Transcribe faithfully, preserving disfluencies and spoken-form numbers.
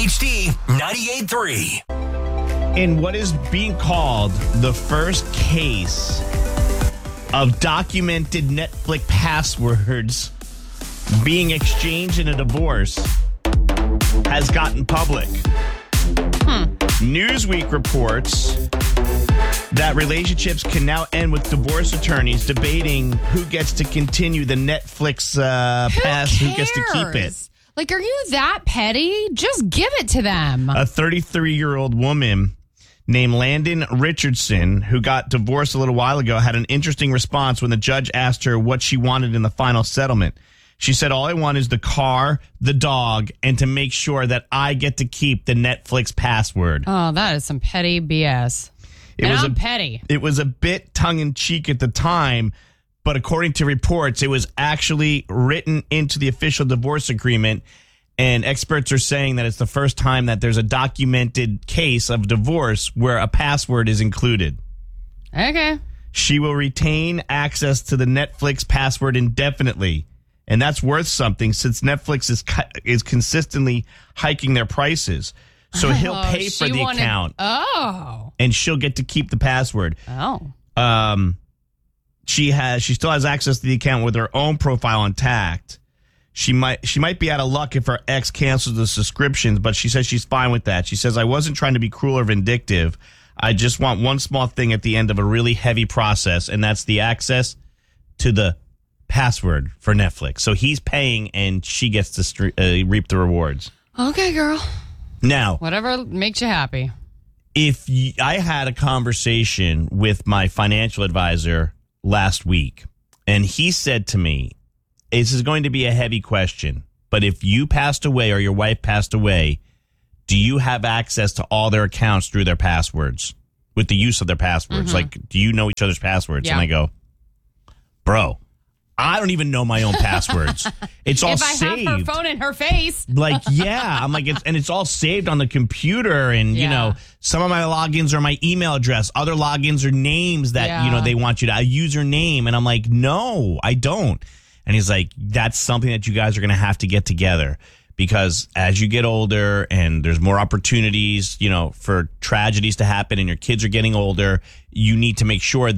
H D ninety-eight point three. In what is being called the first case of documented Netflix passwords being exchanged in a divorce has gotten public. Hmm. Newsweek reports that relationships can now end with divorce attorneys debating who gets to continue the Netflix uh, Who pass, cares? who gets to keep it. Like, are you that petty? Just give it to them. A thirty-three-year-old woman named Landon Richardson, who got divorced a little while ago, had an interesting response when the judge asked her what she wanted in the final settlement. She said, all I want is the car, the dog, and to make sure that I get to keep the Netflix password. Oh, that is some petty B S. It and was I'm a, petty. It was a bit tongue-in-cheek at the time, but according to reports, it was actually written into the official divorce agreement, and experts are saying that it's the first time that there's a documented case of divorce where a password is included. Okay. She will retain access to the Netflix password indefinitely. And that's worth something since Netflix is is consistently hiking their prices. So he'll Oh, pay for she the wanted- account. Oh. And she'll get to keep the password. Oh. Um, she has she still has access to the account with her own profile intact. She might she might be out of luck if her ex cancels the subscriptions, but she says she's fine with that. She says, I wasn't trying to be cruel or vindictive. I just want one small thing at the end of a really heavy process, and that's the access to the password for Netflix. So he's paying and she gets to stre- uh, reap the rewards. Okay, girl. Now, Whatever makes you happy. if y- I had a conversation with my financial advisor last week, and he said to me, this is going to be a heavy question, but if you passed away or your wife passed away, do you have access to all their accounts through their passwords with the use of their passwords? Mm-hmm. Like, do you know each other's passwords? Yeah. And I go, bro, I don't even know my own passwords. It's all if I saved. have her phone in her face. Like, yeah, I'm like, it's, and it's all saved on the computer. And, you Yeah. know, some of my logins are my email address. Other logins are names that, Yeah. you know, they want you to, a username. And I'm like, no, I don't. And he's like, that's something that you guys are going to have to get together because as you get older and there's more opportunities, you know, for tragedies to happen and your kids are getting older, you need to make sure